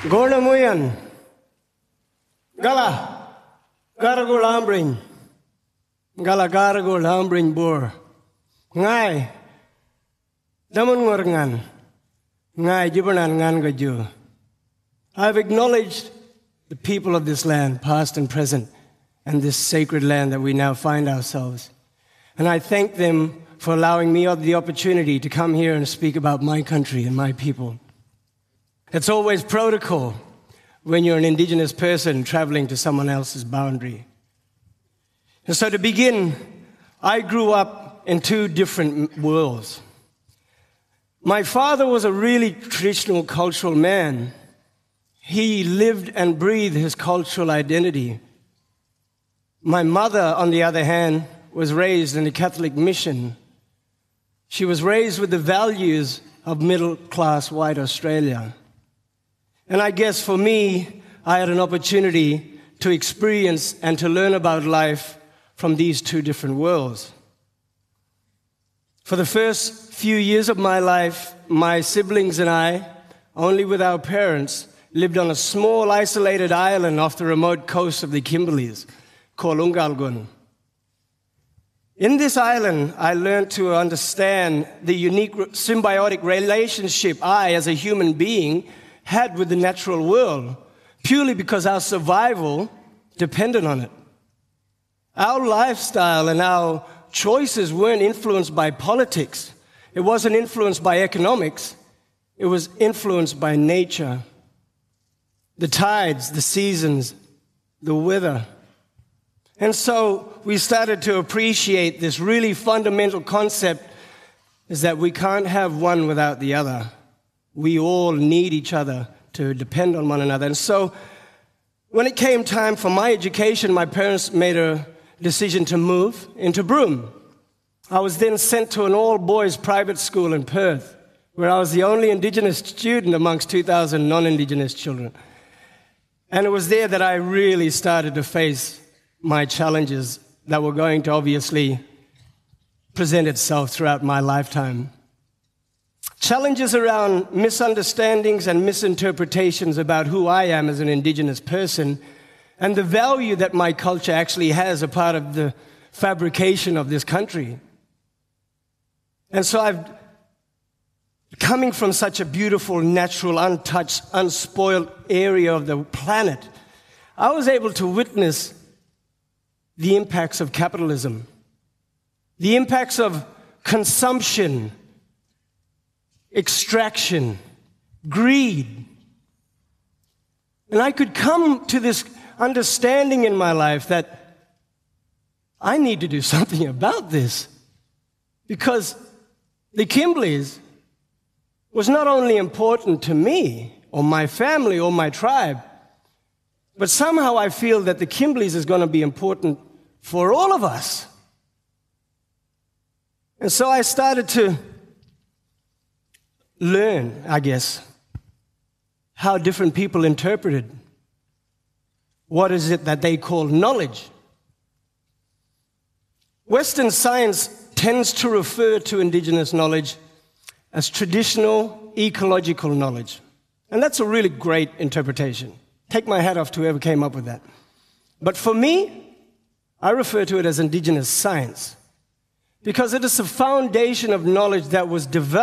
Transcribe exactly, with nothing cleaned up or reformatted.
Gornamuyan, Gala, Garagul Ambring, Gala Garagul Ambring Bur, Ngai, Damun Ngorngan, Ngai Jibanan Ngan Gaju. I've acknowledged the people of this land, past and present, and this sacred land that we now find ourselves. And I thank them for allowing me the opportunity to come here and speak about my country and my people. It's always protocol when you're an indigenous person traveling to someone else's boundary. And so to begin, I grew up in two different worlds. My father was a really traditional cultural man. He lived and breathed his cultural identity. My mother, on the other hand, was raised in a Catholic mission. She was raised with the values of middle-class white Australia. And I guess for me, I had an opportunity to experience and to learn about life from these two different worlds. For the first few years of my life, my siblings and I, only with our parents, lived on a small isolated island off the remote coast of the Kimberleys called Ungalgun. In this island, I learned to understand the unique symbiotic relationship I, as a human being, had with the natural world, purely because our survival depended on it. Our lifestyle and our choices weren't influenced by politics. It wasn't influenced by economics. It was influenced by nature. The tides, the seasons, the weather. And so we started to appreciate this really fundamental concept is that we can't have one without the other. We all need each other to depend on one another. And so when it came time for my education, my parents made a decision to move into Broome. I was then sent to an all-boys private school in Perth, where I was the only Indigenous student amongst two thousand non-Indigenous children. And it was there that I really started to face my challenges that were going to obviously present itself throughout my lifetime. Challenges around misunderstandings and misinterpretations about who I am as an Indigenous person and the value that my culture actually has a part of the fabrication of this country. And so I've, coming from such a beautiful, natural, untouched, unspoiled area of the planet, I was able to witness the impacts of capitalism, the impacts of consumption, extraction, greed. And I could come to this understanding in my life that I need to do something about this, because the Kimberleys was not only important to me or my family or my tribe, but somehow I feel that the Kimberleys is going to be important for all of us. And so I started to learn, I guess, how different people interpreted what is it that they call knowledge. Western science tends to refer to Indigenous knowledge as traditional ecological knowledge. And that's a really great interpretation. Take my hat off to whoever came up with that. But for me, I refer to it as Indigenous science, because it is a foundation of knowledge that was developed